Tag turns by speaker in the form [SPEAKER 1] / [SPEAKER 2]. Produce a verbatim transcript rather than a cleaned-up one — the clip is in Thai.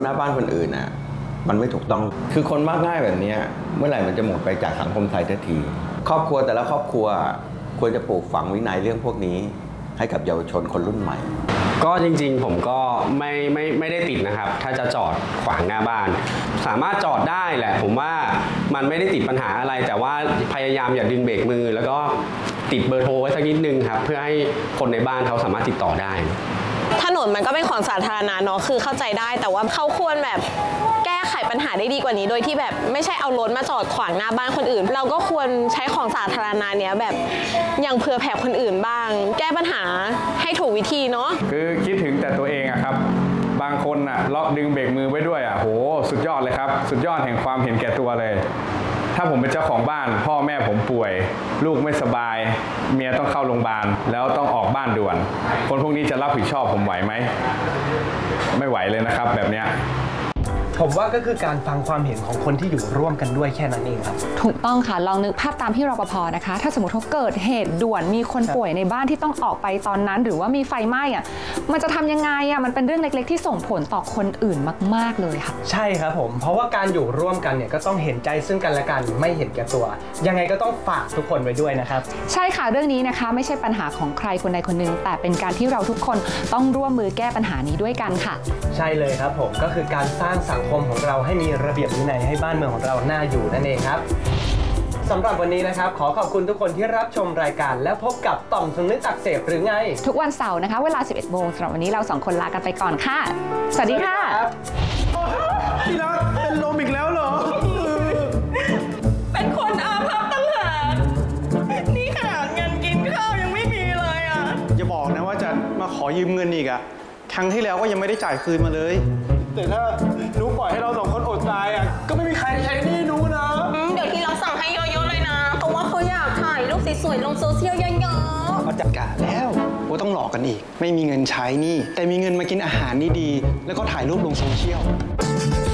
[SPEAKER 1] หน้าบ้านคนอื่นน่ะมันไม่ถูกต้องคือคนมากง่ายแบบนี้เมื่อไหร่มันจะหมดไปจากสังคมไทยทันทีครอบครัวแต่ละครอบครัวควรจะปลูกฝังวินัยเรื่องพวกนี้ให้กับเยาวชนคนรุ่นใหม่
[SPEAKER 2] ก็จริงๆผมก็ไม่ไม่ไม่ได้ติดนะครับถ้าจะจอดขวางหน้าบ้านสามารถจอดได้แหละผมว่ามันไม่ได้ติดปัญหาอะไรแต่ว่าพยายามอย่าดึงเบรกมือแล้วก็ติดเบอร์โทรไว้สักนิดนึงครับเพื่อให้คนในบ้านเขาสามารถติดต่อได้
[SPEAKER 3] ถนนมันก็เป็นของสาธารณะเนาะคือเข้าใจได้แต่ว่าเขาควรแบบแก้ไขปัญหาได้ดีกว่านี้โดยที่แบบไม่ใช่เอารถมาจอดขวางหน้าบ้านคนอื่นเราก็ควรใช้ของสาธารณะเนี้ยแบบอย่างเผื่อแผ่คนอื่นบ้างแก้ปัญหาให้ถูกวิธีเนาะ
[SPEAKER 4] คือคิดถึงแต่ตัวเองอะครับบางคนอะล็อกดึงเบรกมือไว้ด้วยอะโหสุดยอดเลยครับสุดยอดแห่งความเห็นแก่ตัวเลยถ้าผมเป็นเจ้าของบ้านพ่อแม่ผมป่วยลูกไม่สบายเมียต้องเข้าโรงพยาบาลแล้วต้องออกบ้านด่วนคนพวกนี้จะรับผิดชอบผมไหวไหมไม่ไหวเลยนะครับแบบเนี้ย
[SPEAKER 5] ผมว่าก็คือการฟังความเห็นของคนที่อยู่ร่วมกันด้วยแค่นั้นเองครับ
[SPEAKER 6] ถูกต้องค่ะลองนึกภาพตามที่รปภนะคะถ้าสมมติว่าเกิดเหตุด่วนมีคนป่วยในบ้านที่ต้องออกไปตอนนั้นหรือว่ามีไฟไหม้อะมันจะทำยังไงอะมันเป็นเรื่องเล็กๆที่ส่งผลต่อคนอื่นมากๆเลยค่ะ
[SPEAKER 5] ใช่ครับผมเพราะว่าการอยู่ร่วมกันเนี่ยก็ต้องเห็นใจซึ่งกันและกันไม่เห็นแก่ตัวยังไงก็ต้องฝากทุกคนไว้ด้วยนะครับ
[SPEAKER 6] ใช่ค่ะเรื่องนี้นะคะไม่ใช่ปัญหาของใครคนใดคนหนึ่งแต่เป็นการที่เราทุกคนต้องร่วมมือแก้ปัญหานี้ด้วยกันค่ะ
[SPEAKER 5] ใช่เลยครับผมก็คือการสร้างสังคมของเราให้มีระเบียบวินัยให้บ้านเมืองของเราน่าอยู่นั่นเองครับสำหรับวันนี้นะครับขอขอบคุณทุกคนที่รับชมรายการและพบกับต่อมสำนึกอักเสบหรือไง
[SPEAKER 6] ทุกวันเสาร์นะคะเวลา สิบเอ็ดโมงสำหรับวันนี้เราสองคนลากันไปก่อนค่ะสวัสดีค่ะ
[SPEAKER 4] ที่รักเป็นลมอีกแล้วเหรอ
[SPEAKER 3] เป็นคนอาภัพตั้งหากนี่ขนาดเงินกินข้าวยังไม่มีเลยอ่ะ
[SPEAKER 7] อย่าบอกนะว่าจะมาขอยืมเงินอีกอะครั้งที่แล้วก็ยังไม่ได้จ่ายคืนมาเลย
[SPEAKER 4] แต่ถ้าหนูปล่อยให้เราสองคนอดตายอ่ะก็ไม่มีใครใช้หนี้หนูนะ
[SPEAKER 3] เดี๋ยวที่เราสั่งให้เยอะๆเลยนะเพราะว่าเขาอยากถ่ายรูปสวยๆลงโซเชียลเยอะ
[SPEAKER 7] ๆก็จัดการแล้วว่าต้องหลอกกันอีกไม่มีเงินใช้นี่แต่มีเงินมากินอาหารดีๆแล้วก็ถ่ายรูปลงโซเชียล